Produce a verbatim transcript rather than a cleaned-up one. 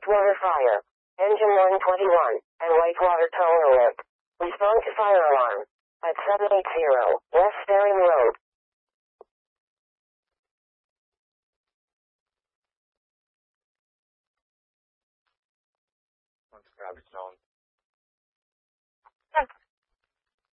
Wastewater fire. Engine one twenty-one, and Whitewater Tower Alert. Respond to fire alarm. At seven eighty West Staring Road. Let's grab his phone.